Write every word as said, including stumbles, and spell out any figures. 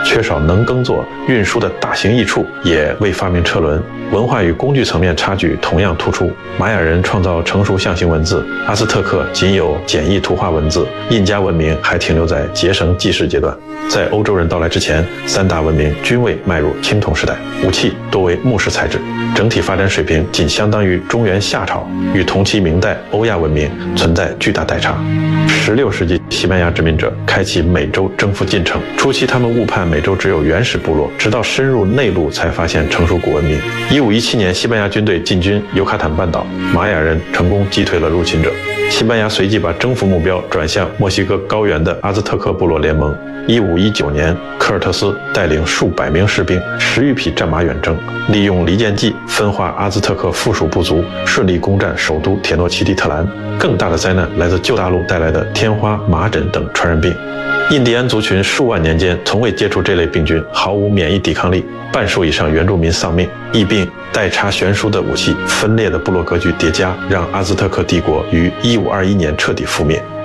缺少能耕作、运输的大型益处，也未发明车轮。文化与工具层面差距同样突出。玛雅人创造成熟象形文字，阿兹特克仅有简易图画文字，印加文明还停留在结绳记事阶段。在欧洲人到来之前，三大文明均未迈入青铜时代，武器多为木饰材质，整体发展水平仅相当于中原夏朝，与同期明代欧亚文明存在巨大代差。十六世纪，西班牙殖民者开启美洲征服进程，初期他们误判美洲只有原始部落，直到深入内陆才发现成熟古文明。一五一七年，西班牙军队进军尤卡坦半岛，玛雅人成功击退了入侵者。西班牙随即把征服目标转向墨西哥高原的阿兹特克部落联盟。一五一九年，科尔特斯带领数百名士兵、十余匹战马远征，利用离间计分化阿兹特克附属部族，顺利攻占首都铁诺奇蒂特兰。更大的灾难来自旧大陆带来的天花、麻疹等传染病。印第安族群数万年间从未接触这类病菌，毫无免疫抵抗力，半数以上原住民丧命。疫病、代差悬殊的武器、分裂的部落格局叠加，让阿兹特克帝国于一五二一年彻底覆灭。